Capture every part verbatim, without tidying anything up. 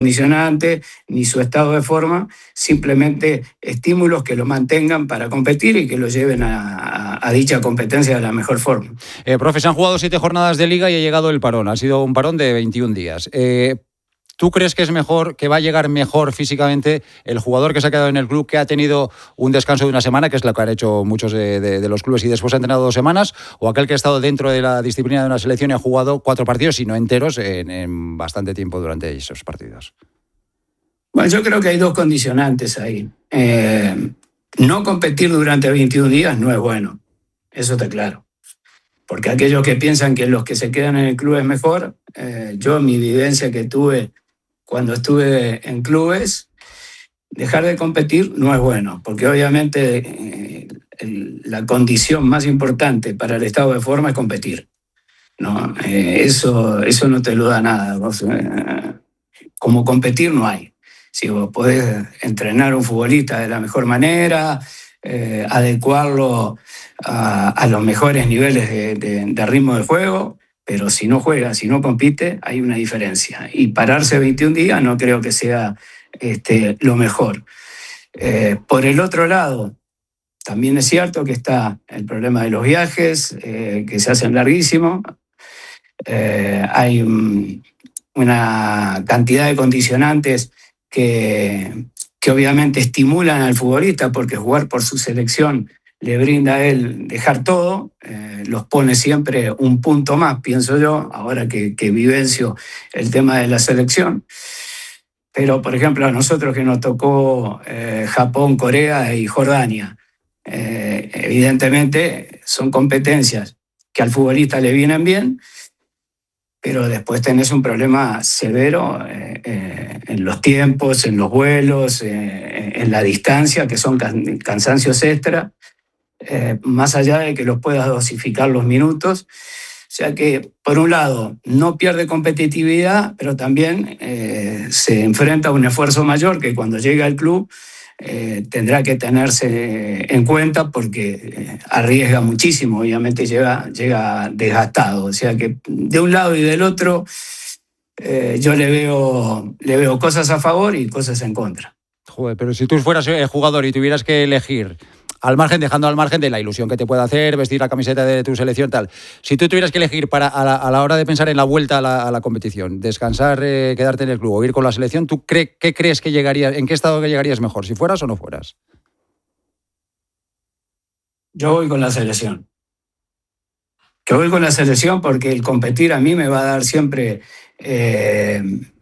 condicionante ni su estado de forma, simplemente estímulos que lo mantengan para competir y que lo lleven a, a, a dicha competencia de la mejor forma. Eh, profe, se han jugado siete jornadas de Liga y ha llegado el parón. Ha sido un parón de veintiún días. Eh, ¿Tú crees que es mejor, que va a llegar mejor físicamente el jugador que se ha quedado en el club, que ha tenido un descanso de una semana, que es lo que han hecho muchos de, de, de los clubes, y después ha entrenado dos semanas, o aquel que ha estado dentro de la disciplina de una selección y ha jugado cuatro partidos, y no enteros, en, en bastante tiempo durante esos partidos? Bueno, yo creo que hay dos condicionantes ahí. Eh, no competir durante veintiún días no es bueno, eso está claro. Porque aquellos que piensan que los que se quedan en el club es mejor, eh, yo mi vivencia que tuve cuando estuve en clubes, dejar de competir no es bueno, porque obviamente eh, el, la condición más importante para el estado de forma es competir, ¿no? Eh, eso, eso no te lo da nada. Vos, eh, como competir no hay. Si vos podés entrenar a un futbolista de la mejor manera, eh, adecuarlo a, a los mejores niveles de, de, de ritmo de juego, pero si no juega, si no compite, hay una diferencia. Y pararse veintiún días no creo que sea este, lo mejor. Eh, por el otro lado, también es cierto que está el problema de los viajes, eh, que se hacen larguísimos. Eh, hay un, una cantidad de condicionantes que, que obviamente estimulan al futbolista, porque jugar por su selección le brinda a él dejar todo, eh, los pone siempre un punto más, pienso yo, ahora que, que vivencio el tema de la selección. Pero, por ejemplo, a nosotros que nos tocó eh, Japón, Corea y Jordania, eh, evidentemente son competencias que al futbolista le vienen bien, pero después tenés un problema severo eh, eh, en los tiempos, en los vuelos, eh, en la distancia, que son can- cansancios extra. Eh, más allá de que los puedas dosificar los minutos. O sea que, por un lado, no pierde competitividad, pero también eh, se enfrenta a un esfuerzo mayor que cuando llega al club eh, tendrá que tenerse en cuenta, porque eh, arriesga muchísimo, obviamente llega, llega desgastado. O sea que de un lado y del otro eh, yo le veo, le veo cosas a favor y cosas en contra. Joder, pero si tú fueras jugador y tuvieras que elegir, al margen, dejando al margen de la ilusión que te puede hacer vestir la camiseta de tu selección, tal, si tú tuvieras que elegir para a la, a la hora de pensar en la vuelta a la, a la competición, descansar, eh, quedarte en el club o ir con la selección, ¿tú cre, qué crees que llegarías, en qué estado que llegarías mejor, si fueras o no fueras? Yo voy con la selección. Yo voy con la selección porque el competir a mí me va a dar siempre eh,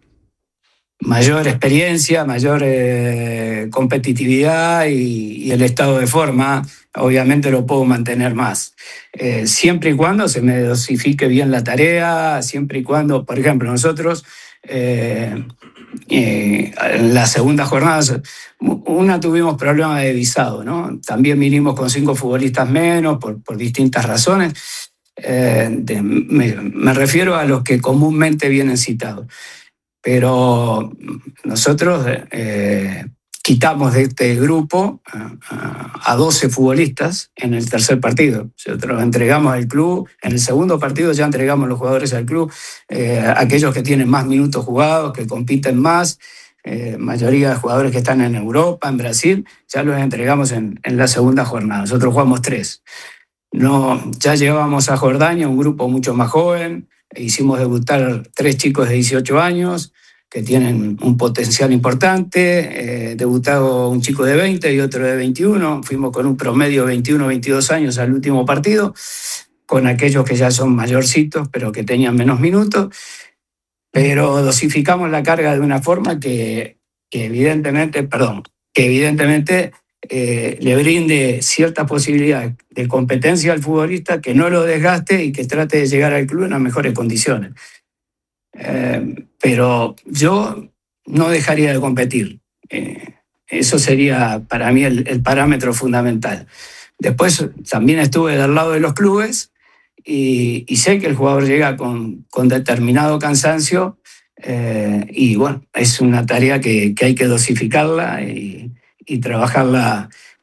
mayor experiencia, mayor eh, competitividad y, y el estado de forma, obviamente lo puedo mantener más. Eh, siempre y cuando se me dosifique bien la tarea, siempre y cuando, por ejemplo, nosotros eh, eh, en la segunda jornada, una tuvimos problemas de visado, ¿no? También vinimos con cinco futbolistas menos por, por distintas razones. Eh, de, me, me refiero a los que comúnmente vienen citados. Pero nosotros eh, quitamos de este grupo a, a doce futbolistas en el tercer partido. Nosotros entregamos al club, en el segundo partido ya entregamos los jugadores al club, eh, aquellos que tienen más minutos jugados, que compiten más, eh, mayoría de jugadores que están en Europa, en Brasil, ya los entregamos en, en la segunda jornada. Nosotros jugamos tres. No, ya llevábamos a Jordania, un grupo mucho más joven. Hicimos debutar tres chicos de dieciocho años que tienen un potencial importante. Eh, debutado un chico de veinte y otro de veintiuno. Fuimos con un promedio de veintiuno, veintidós años al último partido, con aquellos que ya son mayorcitos, pero que tenían menos minutos. Pero dosificamos la carga de una forma que, que evidentemente, perdón, que evidentemente Eh, le brinde cierta posibilidad de competencia al futbolista, que no lo desgaste y que trate de llegar al club en las mejores condiciones. Eh, pero yo no dejaría de competir. Eh, eso sería para mí el, el parámetro fundamental. Después también estuve del lado de los clubes y, y sé que el jugador llega con, con determinado cansancio eh, y bueno, es una tarea que, que hay que dosificarla y y trabajarla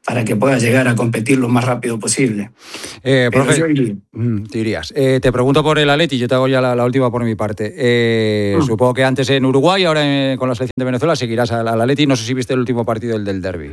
para que pueda llegar a competir lo más rápido posible. Eh, profe, yo iría. te irías. Eh, te pregunto por el Atleti, yo te hago ya la, la última por mi parte. Eh, mm. Supongo que antes en Uruguay, ahora en, con la selección de Venezuela, seguirás al, al Atleti. No sé si viste el último partido, el del derbi.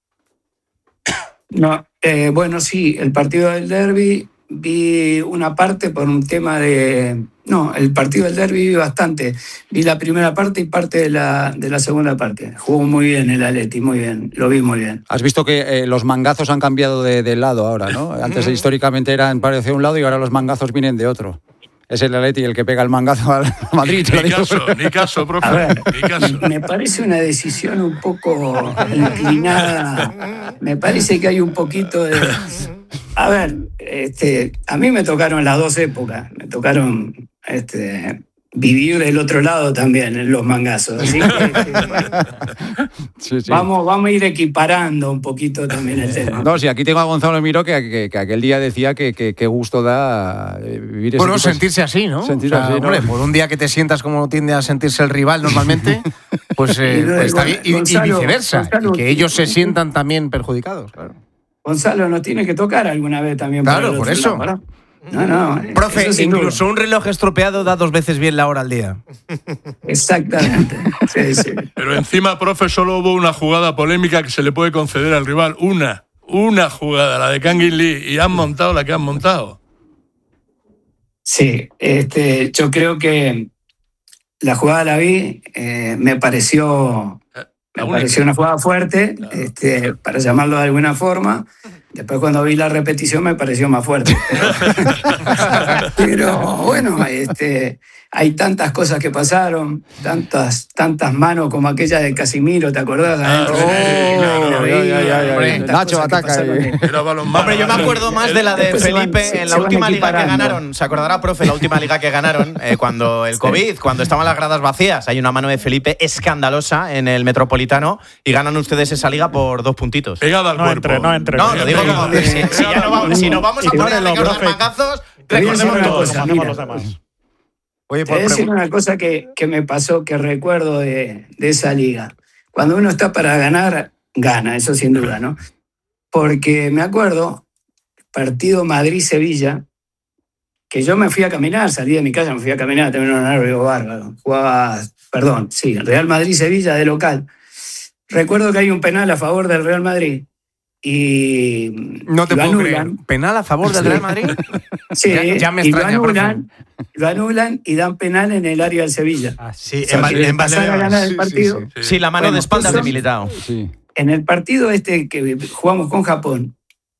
No, eh, bueno, sí, el partido del derbi vi una parte por un tema de... No, el partido del derbi vi bastante. Vi la primera parte y parte de la, de la segunda parte. Jugó muy bien el Atleti, muy bien, lo vi muy bien. Has visto que eh, los mangazos han cambiado de, de lado ahora, ¿no? Antes históricamente eran parecía un lado y ahora los mangazos vienen de otro. Es el Atleti el que pega el mangazo al Madrid. Ni caso, ni caso, profe. A ver, ni caso. Me parece una decisión un poco inclinada. Me parece que hay un poquito de... A ver, este, a mí me tocaron las dos épocas. Me tocaron este, vivir del otro lado también, en los mangazos. Así que este, bueno, sí, sí. Vamos, vamos a ir equiparando un poquito también el tema. No, sí, aquí tengo a Gonzalo Miró que, que, que aquel día decía que, que, que gusto da vivir ese Bueno, tipo sentirse de... así, ¿no? Sentirse o sea, así, ¿no? Hombre, por un día que te sientas como tiende a sentirse el rival normalmente, pues, eh, y, pues está bien. Y, Gonzalo, y viceversa. Gonzalo, y que ellos se sientan también perjudicados, claro. Gonzalo nos tiene que tocar alguna vez también. Claro, por, por eso. Lado, no, no. Profe, eso incluso duda. un reloj estropeado da dos veces bien la hora al día. Exactamente. Sí, sí. Pero encima, profe, solo hubo una jugada polémica que se le puede conceder al rival. Una. Una jugada, la de Kangin Lee. Y han montado la que han montado. Sí, este, yo creo que la jugada la vi, eh, me pareció... Me pareció una jugada fuerte, claro. este, para llamarlo de alguna forma. Después cuando vi la repetición me pareció más fuerte. Pero, pero bueno, este, hay tantas cosas que pasaron, tantas, tantas manos como aquella de Casimiro, ¿te acordás? Ah, oh, oh, ya, ya, ya, ya, ya. Nacho ataca. Hombre, yo me acuerdo más de la de Felipe van, en la última liga que ganaron. Se acordará, profe, la última liga que ganaron, eh, cuando el COVID, cuando estaban las gradas vacías. Hay una mano de Felipe escandalosa en el Metropolitano y ganan ustedes esa liga por dos puntitos. Pegada al no cuerpo. Entre, no entre. No, lo digo como... Si, si, ya no vamos, si nos vamos a poner a recordar mangazos, recordemos todos. los demás. Oye, por Te voy a decir una cosa que, que me pasó, que recuerdo de, de esa liga. Cuando uno está para ganar, gana, eso sin duda, ¿no? Porque me acuerdo, partido Madrid-Sevilla, que yo me fui a caminar, salí de mi casa, me fui a caminar, tenía un horario bárbaro. Jugaba, perdón, sí, Real Madrid-Sevilla de local. Recuerdo que hay un penal a favor del Real Madrid. Y no te lo puedo anulan. creer. ¿Penal a favor del Real Madrid? Sí, ya, ya me y extraña, lo anulan, lo anulan y dan penal en el área del Sevilla. Ah, sí, o sea, en, en pasar a ganar el sí, partido. Sí, sí, sí. sí, la mano bueno, de espaldas eso, de Militao. Sí. En el partido este que jugamos con Japón,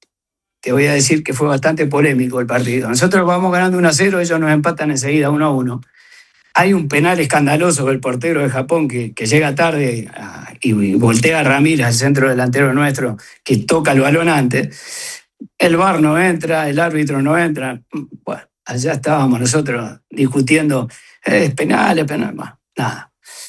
te voy a decir que fue bastante polémico el partido. Nosotros vamos ganando uno a cero, ellos nos empatan enseguida uno a uno. Hay un penal escandaloso del portero de Japón que, que llega tarde a, y, y voltea a Ramírez, el centro delantero nuestro, que toca el balón antes. El V A R no entra, el árbitro no entra. Bueno, allá estábamos nosotros discutiendo, eh, es penal, es penal. Bueno, nada.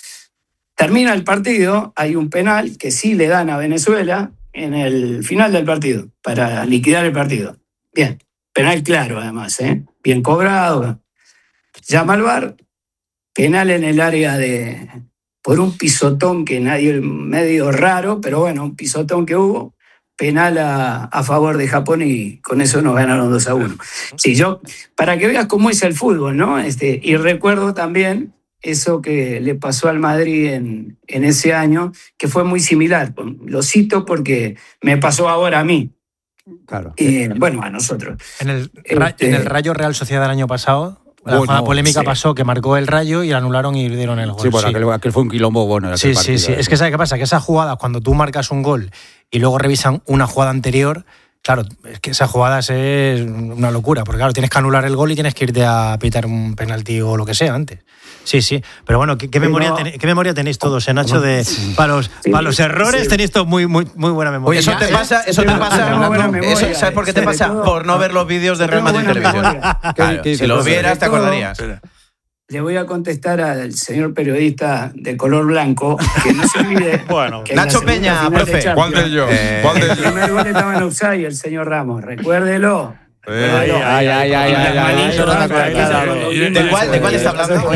Termina el partido, hay un penal que sí le dan a Venezuela en el final del partido, para liquidar el partido. Bien, penal claro además, ¿eh? Bien cobrado. Llama al V A R. Penal en el área de... por un pisotón que nadie... medio raro, pero bueno, un pisotón que hubo. Penal a, a favor de Japón y con eso nos ganaron dos a uno. Sí, yo... Para que veas cómo es el fútbol, ¿no? Este, y recuerdo también eso que le pasó al Madrid en, en ese año, que fue muy similar. Lo cito porque me pasó ahora a mí. Claro. Eh, bueno, a nosotros. En el, este, en el Rayo Real Sociedad del año pasado... La Bueno, jugada polémica sí. pasó que marcó el Rayo y la anularon y le dieron el gol. Sí, bueno, sí. aquel, aquel fue un quilombo bueno. Sí, aquel sí, partido, sí. ¿eh? Es que ¿sabes qué pasa? Que esas jugadas, cuando tú marcas un gol y luego revisan una jugada anterior, claro, es que esas jugadas es una locura, porque claro, tienes que anular el gol y tienes que irte a pitar un penalti o lo que sea antes. Sí, sí. Pero bueno, ¿qué, qué, memoria, no. tenéis, ¿qué memoria tenéis todos, eh, Nacho? De, para, los, Sí, para los errores sí. tenéis todos muy, muy, muy buena memoria. Oye, eso te pasa, eso te pasa, tengo buena Fernando. memoria, Eso, ¿sabes por qué te sobre pasa? todo- Por no ver los vídeos de Real Tengo Madrid buena Televisión. memoria. Claro, ¿Qué- qué si lo dices, vieras, te sobre todo- acordarías. Le voy a contestar al señor periodista de color blanco que no se olvide. Bueno, que en la Nacho segunda Peña, final de profe. Champions, ¿Cuál de yo? Eh, ¿Cuál de el yo? primer gol estaba en offside el señor Ramos. Recuérdelo. Ay, ay, ay, ay, ay. ¿De cuál, de cuál está hablando?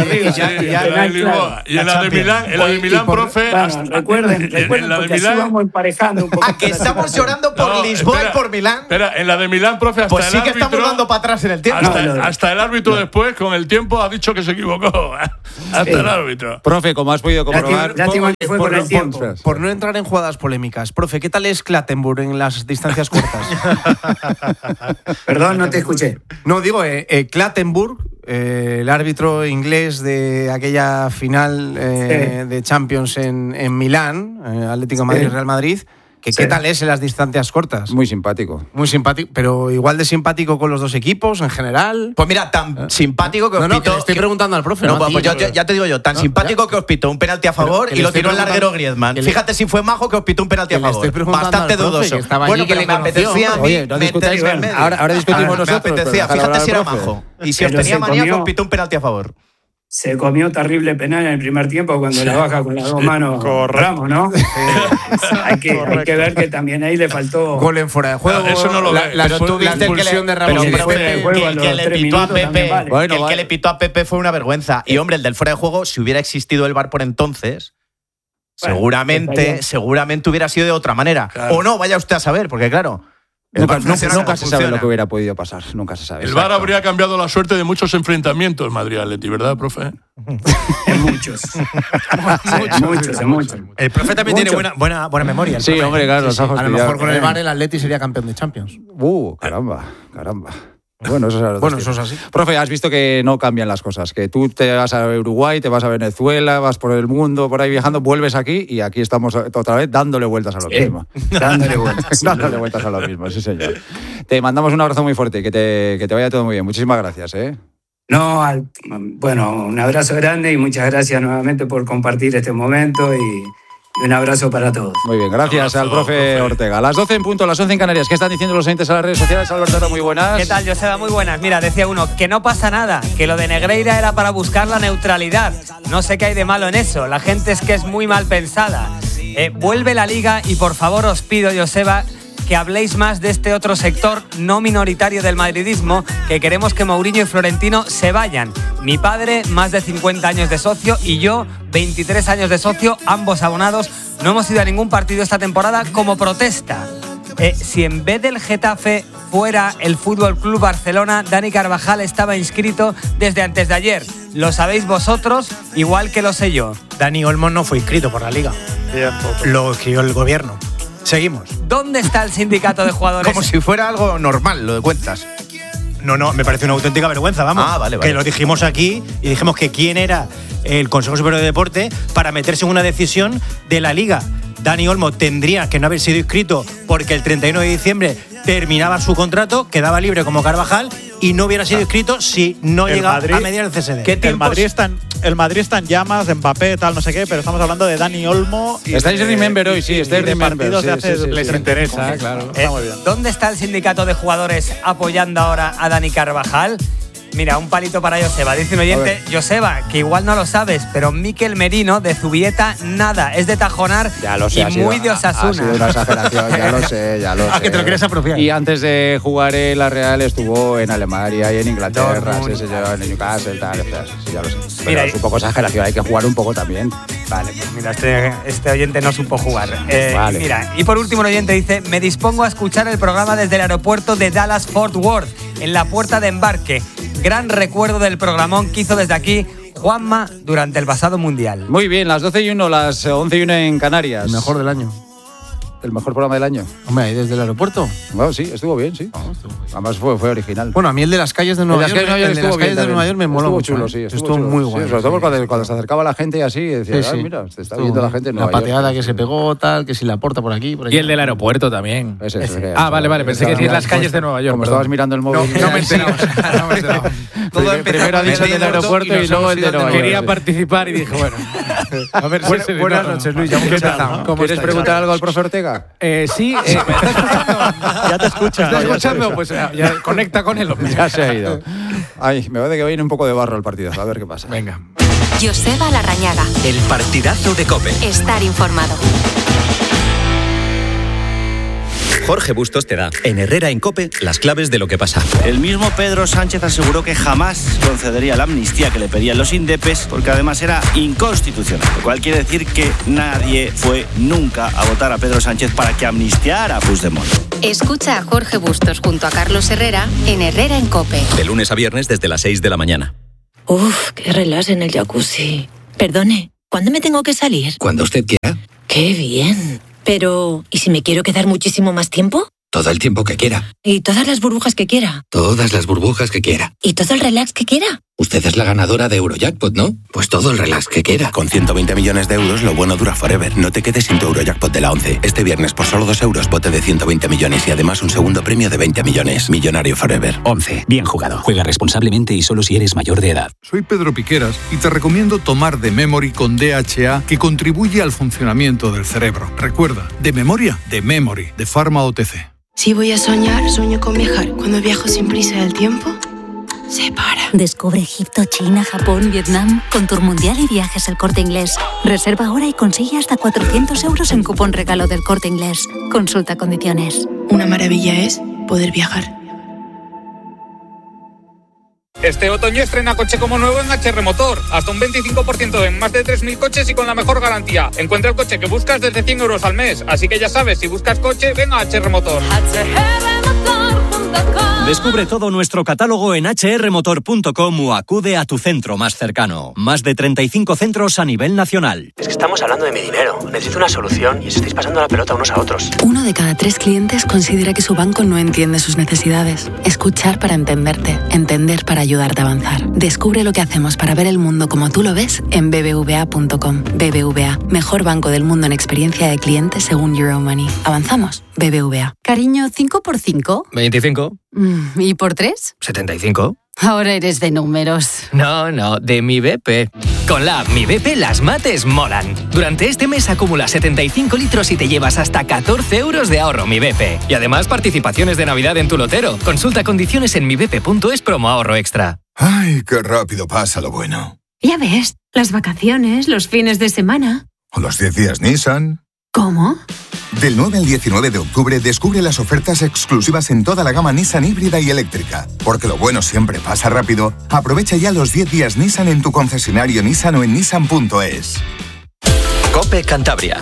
Y en la de Milán, en la de Milán, profe. Recuerden, recuerden, porque así vamos emparejando un poco. ¿A que estamos llorando por Lisboa y por Milán? Espera, en la de Milán, profe, hasta pues sí el que árbitro, estamos dando para atrás en el tiempo. Hasta, no, hasta el árbitro no. después, con el tiempo, ha dicho que se equivocó. Hasta sí. el árbitro. Profe, como has podido comprobar. Lástima que fue por, por el tiempo. Por, por no entrar en jugadas polémicas. Profe, ¿qué tal es Clattenburg en las distancias cortas? Perdón, no te escuché. No, digo, eh, eh, Clattenburg, eh, el árbitro inglés de aquella final eh, sí. de Champions en, en Milán, eh, Atlético de Madrid, sí. Real Madrid. Que sí. ¿Qué tal es en las distancias cortas? Muy simpático. Muy simpático, pero igual de simpático con los dos equipos en general. Pues mira, tan ¿Eh? simpático que os no, no, pitó. Que le estoy que... preguntando al profe. No, no pues, pues yo, yo, ya te digo yo, tan no, simpático ya. que os pitó un penalti a favor y lo tiró el larguero Griezmann. Le... Fíjate si fue majo que os pitó un penalti a favor. Bastante dudoso. Que estaba bueno, allí, pero que me apetecía a mí. Oye, no discutáis. Ahora, ahora discutimos ahora, nosotros. Me apetecía, fíjate si era majo. Y si os tenía manía, que os pitó un penalti a favor. Se comió terrible penal en el primer tiempo cuando la baja con las dos manos Ramos, ¿no? Eh, hay, que, hay que ver que también ahí le faltó gol en fuera de juego. No, eso no lo la, ve. la, pero tú la viste expulsión que le, de Ramos. Pero, pero, pero, de juego, que, el que le pitó a Pepe, vale. bueno, que el vale. que le pitó a Pepe fue una vergüenza. Y hombre, el del fuera de juego, si hubiera existido el V A R por entonces, bueno, seguramente, seguramente hubiera sido de otra manera. Claro. O no, vaya usted a saber, porque claro. Nunca, nunca, nunca se sabe lo que hubiera podido pasar, nunca se sabe. El V A R habría cambiado la suerte de muchos enfrentamientos Madrid-Atleti, ¿verdad, profe? En muchos. En muchos, en muchos. El profe también mucho. tiene buena, buena, buena memoria. Sí, hombre, claro, los ojos. A lo mejor con el V A R el Atleti sería campeón de Champions. Uh, caramba, caramba. Bueno, eso es, bueno, eso es así. Profe, has visto que no cambian las cosas, que tú te vas a Uruguay, te vas a Venezuela, vas por el mundo, por ahí viajando, vuelves aquí y aquí estamos otra vez dándole vueltas a lo eh, mismo. Dándole vueltas. dándole vueltas a lo mismo, sí señor. Te mandamos un abrazo muy fuerte y que te, que te vaya todo muy bien. Muchísimas gracias, ¿eh? No, al, bueno, un abrazo grande y muchas gracias nuevamente por compartir este momento y... Un abrazo para todos. Muy bien, gracias abrazo, al profe, profe Ortega. A las doce en punto, a las once en Canarias. ¿Qué están diciendo los oyentes a las redes sociales? Alberto, muy buenas. ¿Qué tal, Joseba? Muy buenas. Mira, decía uno, que no pasa nada, que lo de Negreira era para buscar la neutralidad. No sé qué hay de malo en eso. La gente es que es muy mal pensada. Eh, vuelve la Liga y por favor os pido, Joseba, que habléis más de este otro sector no minoritario del madridismo, que queremos que Mourinho y Florentino se vayan. Mi padre, más de cincuenta años de socio, y yo, veintitrés años de socio, ambos abonados. No hemos ido a ningún partido esta temporada como protesta. Eh, si en vez del Getafe fuera el Fútbol Club Barcelona, Dani Carvajal estaba inscrito desde antes de ayer. Lo sabéis vosotros, igual que lo sé yo. Dani Olmo no fue inscrito por la Liga. Lo escribió el gobierno. Seguimos. ¿Dónde está el sindicato de jugadores? Como si fuera algo normal, lo de cuentas. No, no, me parece una auténtica vergüenza, vamos. Ah, vale, vale. Que lo dijimos aquí y dijimos que quién era el Consejo Superior de Deporte para meterse en una decisión de la Liga. Dani Olmo tendría que no haber sido inscrito porque el treinta y uno de diciembre terminaba su contrato, quedaba libre como Carvajal y no hubiera sido inscrito si no el llega Madrid, a mediar el C S D. ¿Qué el, Madrid está en, el Madrid está en llamas, Mbappé, tal, no sé qué, pero estamos hablando de Dani Olmo. Y estáis en Remember hoy, sí, estáis en Remember. partidos sí, de hace, sí, sí, les sí, interesa, sí, claro. Sí. Está muy bien. ¿Dónde está el sindicato de jugadores apoyando ahora a Dani Carvajal? Mira, un palito para Joseba. Dice un oyente, Joseba, que igual no lo sabes, pero Mikel Merino de Zubieta, nada, es de Tajonar ya lo sé, y muy sido, de Osasuna. Ha sido una exageración, ya lo sé, ya lo sé. Ah, que te lo quieres apropiar. Y antes de jugar en la Real estuvo en Alemania y en Inglaterra, sí, sí, en Newcastle, tal, tal, sí, ya lo sé. Pero mira, es un poco exageración, hay que jugar un poco también. Vale, pues mira, este, este oyente no supo jugar. Eh, vale. Mira, y por último el oyente dice, me dispongo a escuchar el programa desde el aeropuerto de Dallas Fort Worth, en la puerta de embarque. Gran recuerdo del programón que hizo desde aquí Juanma durante el pasado Mundial. Muy bien, las doce y uno, las once y uno en Canarias. El mejor del año. El mejor programa del año. Hombre, ahí desde el aeropuerto. Bueno, sí, estuvo bien, sí. Oh, estuvo bien. Además fue, fue original. Bueno, a mí el de las calles de Nueva York, el de las calles de Nueva York me moló mucho. Chulo, sí, estuvo, estuvo chulo. muy guay. Sí, sobre todo sí. Cuando, cuando se acercaba la gente así, decía, sí, sí. ah, mira, se está viendo la gente en Nueva La pateada York, que sí. se pegó, tal, que si la porta por aquí, por allí. Y el del aeropuerto también. Ese, ese. Ese. Ah, vale, vale, pensé que decías las calles de Nueva York. Como perdón. estabas mirando el móvil. No, no me he enterado. No me he enterado. Todo primero ha dicho el del aeropuerto y luego el de Nueva York. Quería participar y dije, bueno. A ver si se Buenas noches, Luis. Ya hemos empezado. ¿Quieres preguntar algo al profe Ortega? Eh, sí, eh, ¿me está escuchando? Ya te escucha. ¿Estás escuchando? Pues ya, ya conecta con él. Ya se ha ido. Ay, me parece que viene un poco de barro el partido. A ver qué pasa. Venga. Joseba Larrañaga. El partidazo de COPE. Estar informado. Jorge Bustos te da, en Herrera en COPE, las claves de lo que pasa. El mismo Pedro Sánchez aseguró que jamás concedería la amnistía que le pedían los indepes, porque además era inconstitucional. Lo cual quiere decir que nadie fue nunca a votar a Pedro Sánchez para que amnistiara a Puigdemont. Escucha a Jorge Bustos junto a Carlos Herrera en Herrera en COPE. De lunes a viernes desde las seis de la mañana. Uf, qué relax en el jacuzzi. Perdone, ¿cuándo me tengo que salir? Cuando usted quiera. ¡Qué bien! Pero, ¿y si me quiero quedar muchísimo más tiempo? Todo el tiempo que quiera. ¿Y todas las burbujas que quiera? Todas las burbujas que quiera. ¿Y todo el relax que quiera? Usted es la ganadora de Eurojackpot, ¿no? Pues todo el relax que quiera. Con ciento veinte millones de euros, lo bueno dura forever. No te quedes sin tu Eurojackpot de la once. Este viernes, por solo dos euros, bote de ciento veinte millones y además un segundo premio de veinte millones. Millonario forever. once. Bien jugado. Juega responsablemente y solo si eres mayor de edad. Soy Pedro Piqueras y te recomiendo tomar de Memory con D H A, que contribuye al funcionamiento del cerebro. Recuerda, de memoria, de Memory, de Pharma O T C. Si voy a soñar, sueño con viajar. Cuando viajo sin prisa del tiempo, se para. Descubre Egipto, China, Japón, Vietnam con Tour Mundial y Viajes El Corte Inglés. Reserva ahora y consigue hasta cuatrocientos euros en cupón regalo del Corte Inglés. Consulta condiciones. Una maravilla es poder viajar. Este otoño estrena coche como nuevo en H R Motor. Hasta un veinticinco por ciento en más de tres mil coches y con la mejor garantía. Encuentra el coche que buscas desde cien euros al mes. Así que ya sabes, si buscas coche, ven a H R Motor. Descubre todo nuestro catálogo en hache erre motor punto com o acude a tu centro más cercano. Más de treinta y cinco centros a nivel nacional. Es que estamos hablando de mi dinero. Necesito una solución y os estáis pasando la pelota unos a otros. Uno de cada tres clientes considera que su banco no entiende sus necesidades. Escuchar para entenderte. Entender para ayudarte a avanzar. Descubre lo que hacemos para ver el mundo como tú lo ves en be be ve a punto com. B B V A, mejor banco del mundo en experiencia de cliente según Euromoney. ¿Avanzamos? be be ve a. Cariño, ¿cinco por cinco? veinticinco. ¿Y por tres? setenta y cinco. Ahora eres de números. No, no, de mi B P. Con la app Mi B P las mates molan. Durante este mes acumula setenta y cinco litros y te llevas hasta catorce euros de ahorro Mi B P. Y además participaciones de Navidad en tu lotero. Consulta condiciones en mi b p punto es promo ahorro extra. Ay, qué rápido pasa lo bueno. Ya ves, las vacaciones, los fines de semana. O los diez días Nissan. ¿Cómo? Del nueve al diecinueve de octubre descubre las ofertas exclusivas en toda la gama Nissan híbrida y eléctrica. Porque lo bueno siempre pasa rápido. Aprovecha ya los diez días Nissan en tu concesionario Nissan o en nissan punto es. COPE Cantabria.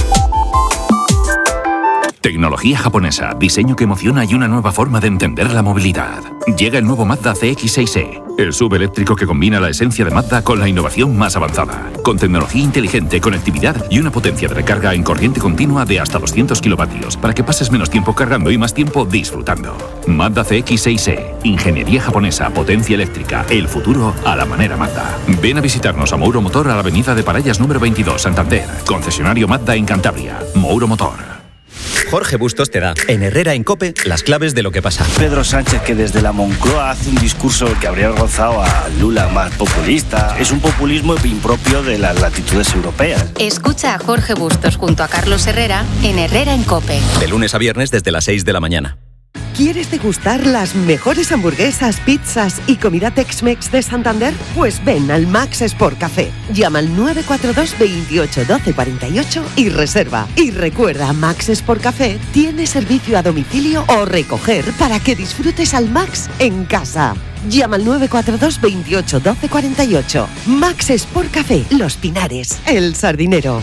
Tecnología japonesa, diseño que emociona y una nueva forma de entender la movilidad. Llega el nuevo Mazda C X seis E, el S U V eléctrico que combina la esencia de Mazda con la innovación más avanzada. Con tecnología inteligente, conectividad y una potencia de recarga en corriente continua de hasta doscientos kilovatios para que pases menos tiempo cargando y más tiempo disfrutando. Mazda C X seis E, ingeniería japonesa, potencia eléctrica, el futuro a la manera Mazda. Ven a visitarnos a Mouro Motor a la avenida de Parallas número veintidós, Santander. Concesionario Mazda en Cantabria. Mouro Motor. Jorge Bustos te da, en Herrera en COPE, las claves de lo que pasa. Pedro Sánchez, que desde la Moncloa hace un discurso que habría avergonzado a Lula, más populista. Es un populismo impropio de las latitudes europeas. Escucha a Jorge Bustos junto a Carlos Herrera en Herrera en COPE. De lunes a viernes desde las seis de la mañana. ¿Quieres degustar las mejores hamburguesas, pizzas y comida Tex-Mex de Santander? Pues ven al Max Sport Café. Llama al nueve cuatro dos, veintiocho, doce, cuarenta y ocho y reserva. Y recuerda, Max Sport Café tiene servicio a domicilio o recoger para que disfrutes al Max en casa. Llama al nueve cuatro dos, veintiocho, doce, cuarenta y ocho. Max Sport Café, Los Pinares, El Sardinero.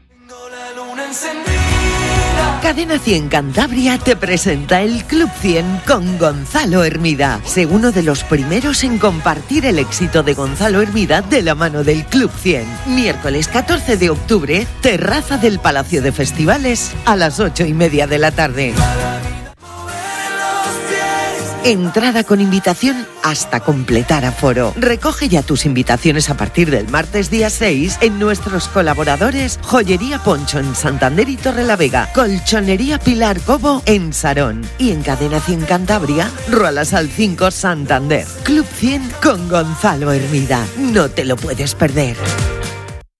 Cadena cien Cantabria te presenta el Club cien con Gonzalo Hermida. Sé uno de los primeros en compartir el éxito de Gonzalo Hermida de la mano del Club cien. Miércoles catorce de octubre, terraza del Palacio de Festivales a las ocho y media de la tarde. Entrada con invitación hasta completar aforo. Recoge ya tus invitaciones a partir del martes día seis en nuestros colaboradores Joyería Poncho en Santander y Torrelavega, Colchonería Pilar Cobo en Sarón y en Cadena cien Cantabria, Rualasal cinco Santander. Club cien con Gonzalo Hermida. No te lo puedes perder.